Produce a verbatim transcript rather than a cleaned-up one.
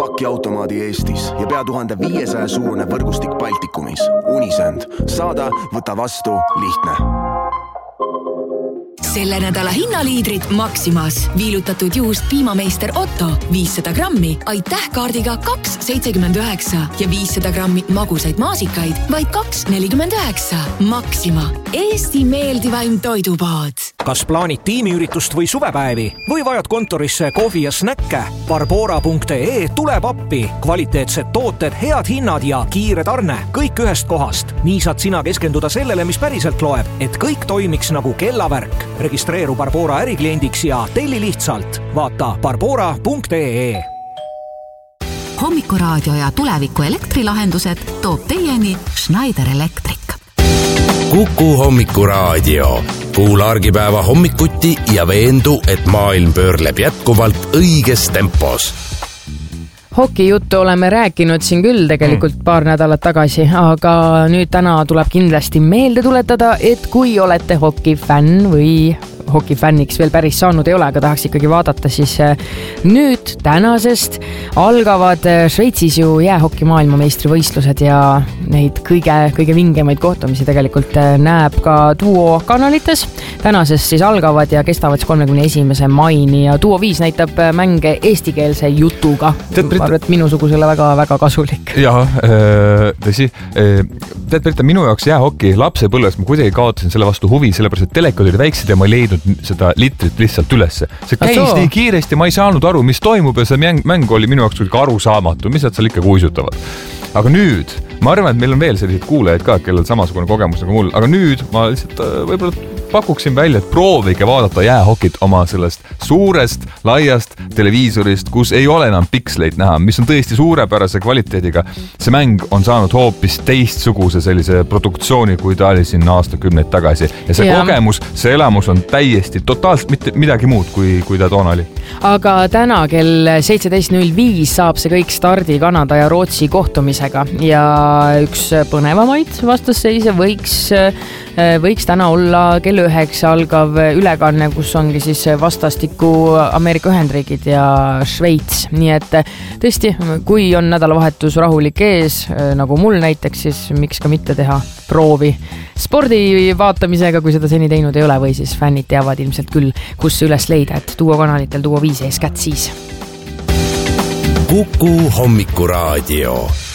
pakiautomaadi Eestis ja pea tuhande viiesaja suurune võrgustik Baltikumis. Unisend. Saada, võta vastu, lihtne. Selle nädala hinnaliidrid Maximas. Viilutatud juust piimameister Otto viissada grammi, aitäh kaardiga kaks seitsekümmend üheksa ja viissada grammi magusaid maasikaid vaid kaks nelikümmend üheksa. Maxima. Eesti meeldivaim toidupood. Kas plaanid tiimiüritust või suvepäevi või vajad kontorisse kohvi ja snäkke? Barbora punkt ee tuleb appi. Kvaliteetsed tooted, head hinnad ja kiire tarne. Kõik ühest kohast. Nii saad sina keskenduda sellele, mis päriselt loeb, et kõik toimiks nagu kellavärk. Registreeru Barbora ärikliendiks ja telli lihtsalt. Vaata barbora punkt ee. Hommikuraadio ja tuleviku elektrilahendused toob teieni Schneider Electric. Kuku Hommikuraadio. Kuula argipäeva hommikuti ja veendu, et maailm pöörleb jätkuvalt õiges tempos. Hokijuttu oleme rääkinud siin küll tegelikult paar nädalat tagasi, aga nüüd täna tuleb kindlasti meelde tuletada, et kui olete hokifänn või hokifänniks veel päris saanud ei ole, aga tahaks ikkagi vaadata, siis nüüd tänasest algavad Šveitsis ju jäähoki maailmameistri võistlused ja neid kõige, kõige vingemaid kohtumisi tegelikult näeb ka Duo kanalites. Tänasest siis algavad ja kestavad kolmekümne esimese maini ja Duo viis näitab mänge eestikeelse jutuga. Ma arvan, et minusugusele väga, väga kasulik. Jah, tõsi. Tead, Berta, minu jaoks jäähoki lapsepõlves ma kuidagi kaotasin selle vastu huvi, sellepärast, et telekad oli väiksed ja ma ei leidnud seda litrit lihtsalt ülesse. See käis Atoo. nii kiiresti, ma ei saanud aru, mis toimub ja see mäng, mäng oli minu jaoks kuidagi arusaamatu, mis nad seal ikka kuisutavad. Aga nüüd, ma arvan, et meil on veel sellised kuulajad ka, kellel samasugune kogemus nagu mul, aga nüüd ma lihtsalt võib-olla pakuksin välja, et proovige vaadata jäähokit oma sellest suurest, laiast televiisorist, kus ei ole enam piksleid näha, mis on tõesti suurepärase kvaliteediga. See mäng on saanud hoopis teistsuguse sellise produktsiooni, kui ta oli siin aastakümneid tagasi. Ja see ja. kogemus, see elamus on täiesti totaalselt mitte midagi muud, kui, kui ta toona oli. Aga täna kell seitseteist null viis saab see kõik stardi Kanada ja Rootsi kohtumisega ja üks põnevamaid vastasseise võiks, võiks täna olla kell üheksa algav ülekanne, kus ongi siis vastastikku Ameerika Ühendriigid ja Šveits. Nii et tõesti, kui on nädalavahetus rahulik ees, nagu mul näiteks, siis miks ka mitte teha proovi spordi vaatamisega, kui seda seni teinud ei ole, või siis fännid teavad ilmselt küll, kus üles leida, et Duo kanalitel Duo viis ees kätt siis. Kuku Hommikuraadio.